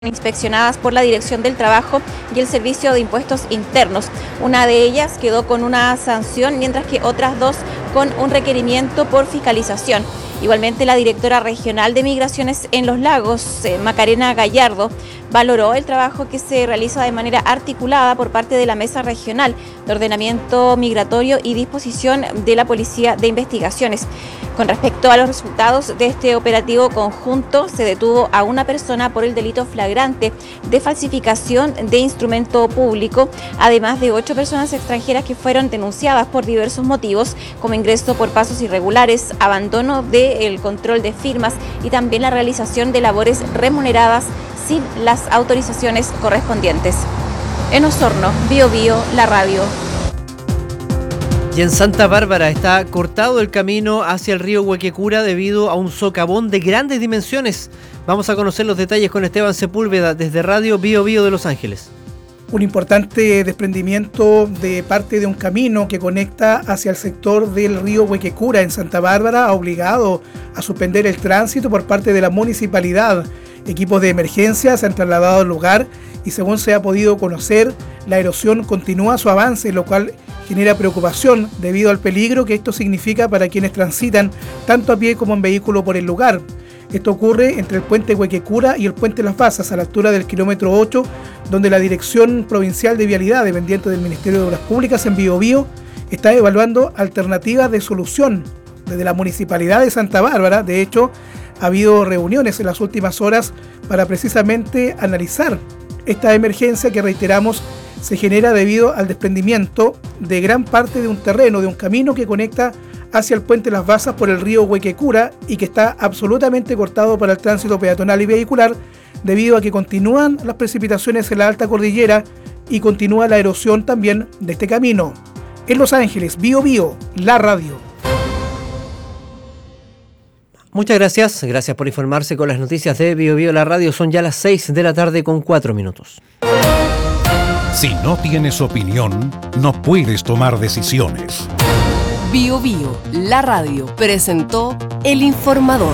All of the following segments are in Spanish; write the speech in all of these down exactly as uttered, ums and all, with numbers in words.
inspeccionadas por la Dirección del Trabajo y el Servicio de Impuestos Internos. Una de ellas quedó con una sanción, mientras que otras dos con un requerimiento por fiscalización. Igualmente, la directora regional de Migraciones en Los Lagos, eh, Macarena Gallardo, valoró el trabajo que se realiza de manera articulada por parte de la Mesa Regional de Ordenamiento Migratorio y Disposición de la Policía de Investigaciones. Con respecto a los resultados de este operativo conjunto, se detuvo a una persona por el delito flagrante de falsificación de instrumento público, además de ocho personas extranjeras que fueron denunciadas por diversos motivos, como ingreso por pasos irregulares, abandono del control de firmas y también la realización de labores remuneradas sin las autorizaciones correspondientes. En Osorno, Bio Bio, la radio. Y en Santa Bárbara está cortado el camino hacia el río Huequecura debido a un socavón de grandes dimensiones. Vamos a conocer los detalles con Esteban Sepúlveda desde Radio Bio Bio de Los Ángeles. Un importante desprendimiento de parte de un camino que conecta hacia el sector del río Huequecura en Santa Bárbara ha obligado a suspender el tránsito por parte de la municipalidad. Equipos de emergencia se han trasladado al lugar y, según se ha podido conocer, la erosión continúa su avance, lo cual genera preocupación debido al peligro que esto significa para quienes transitan tanto a pie como en vehículo por el lugar. Esto ocurre entre el puente Huequecura y el puente Las Basas, a la altura del kilómetro ocho, donde la Dirección Provincial de Vialidad, dependiente del Ministerio de Obras Públicas en Bio Bio, está evaluando alternativas de solución. Desde la Municipalidad de Santa Bárbara, de hecho, ha habido reuniones en las últimas horas para precisamente analizar esta emergencia que, reiteramos, se genera debido al desprendimiento de gran parte de un terreno, de un camino que conecta hacia el puente Las Basas por el río Huequecura y que está absolutamente cortado para el tránsito peatonal y vehicular debido a que continúan las precipitaciones en la alta cordillera y continúa la erosión también de este camino. En Los Ángeles, Bio Bio, la radio. Muchas gracias, gracias por informarse con las noticias de Bio Bio, la radio. Son ya las seis de la tarde con cuatro minutos. Si no tienes opinión, no puedes tomar decisiones. Bio Bio, la radio, presentó El Informador.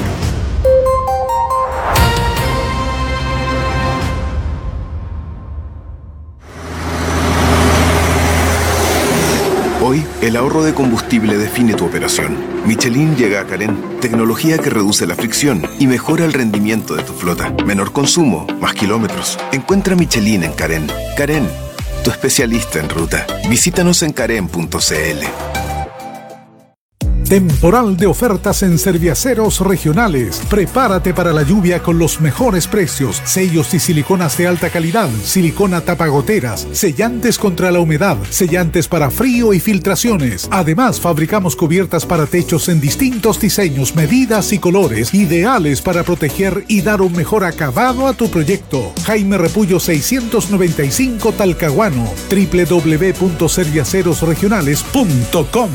Hoy, el ahorro de combustible define tu operación. Michelin llega a Carén, tecnología que reduce la fricción y mejora el rendimiento de tu flota. Menor consumo, más kilómetros. Encuentra Michelin en Carén. Carén, tu especialista en ruta. Visítanos en carén punto c l. Temporal de ofertas en Serviaceros Regionales. Prepárate para la lluvia con los mejores precios. Sellos y siliconas de alta calidad, silicona tapagoteras, sellantes contra la humedad, sellantes para frío y filtraciones. Además, fabricamos cubiertas para techos en distintos diseños, medidas y colores, ideales para proteger y dar un mejor acabado a tu proyecto. Jaime Repullo seiscientos noventa y cinco, Talcahuano. doble u doble u doble u punto serviaceros regionales punto com.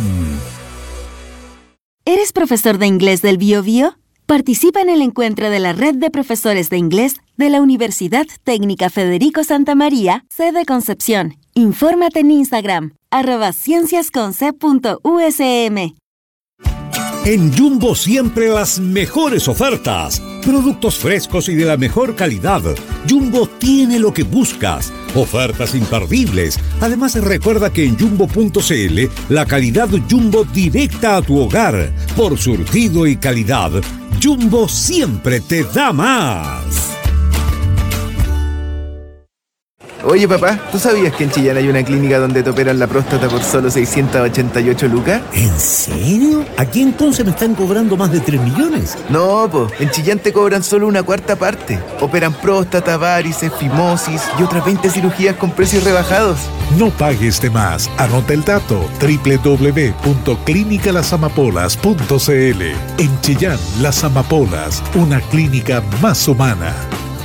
¿Eres profesor de inglés del Bio Bio? Participa en el encuentro de la Red de Profesores de Inglés de la Universidad Técnica Federico Santa María, sede Concepción. Infórmate en Instagram, arroba cienciasconce punto u s m. En Jumbo siempre las mejores ofertas. Productos frescos y de la mejor calidad. Jumbo tiene lo que buscas. Ofertas imperdibles. Además, recuerda que en jumbo punto c l la calidad Jumbo directa a tu hogar. Por surtido y calidad, Jumbo siempre te da más. Oye papá, ¿tú sabías que en Chillán hay una clínica donde te operan la próstata por solo seiscientas ochenta y ocho lucas? ¿En serio? ¿Aquí entonces me están cobrando más de tres millones? No, po, en Chillán te cobran solo una cuarta parte. Operan próstata, varices, fimosis y otras veinte cirugías con precios rebajados. No pagues de más. Anota el dato: doble u doble u doble u punto clínica las amapolas punto c l. En Chillán, Las Amapolas, una clínica más humana.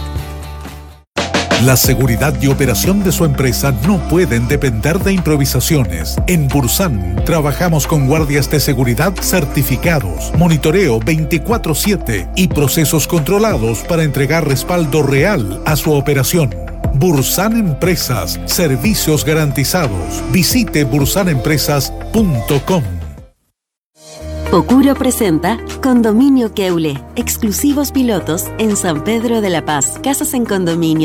La seguridad y operación de su empresa no pueden depender de improvisaciones. En Bursan trabajamos con guardias de seguridad certificados, monitoreo veinticuatro siete y procesos controlados para entregar respaldo real a su operación. Bursan Empresas, servicios garantizados. Visite bursan empresas punto com. Pocuro presenta Condominio Keule, exclusivos pilotos en San Pedro de la Paz, casas en condominio